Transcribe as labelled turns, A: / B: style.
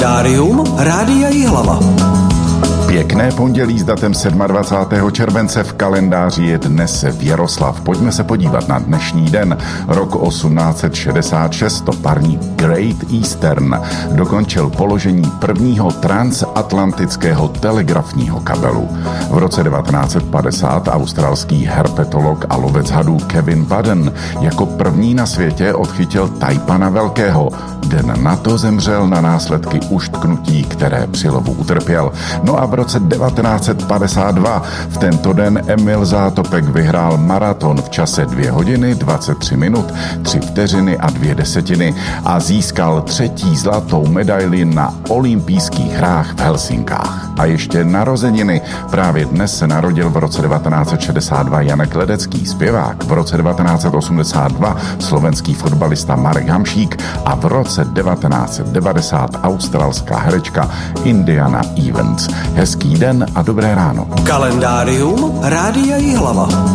A: Dárium Rádia Jihlava.
B: Pěkné pondělí s datem 27. července v kalendáři je dnes Jaroslav. Pojďme se podívat na dnešní den. Rok 1866 parní Great Eastern dokončil položení prvního transatlantického telegrafního kabelu. V roce 1950 australský herpetolog a lovec hadů Kevin Baden jako první na světě odchytil tajpana velkého. Den na to zemřel na následky uštknutí, které při lovu utrpěl. No a v roce 1952 v tento den Emil Zátopek vyhrál maraton v čase 2 hodiny 23 minut 3 vteřiny a 2 desetiny a získal 3. zlatou medaili na olympijských hrách v Helsinkách. A ještě narozeniny. Právě dnes se narodil v roce 1962 Janek Ledecký, zpěvák, v roce 1982 slovenský fotbalista Marek Hamšík a v roce 1990 australská herečka Indiana Evans. Hezký den a dobré ráno.
A: Kalendárium Rádia Jihlava.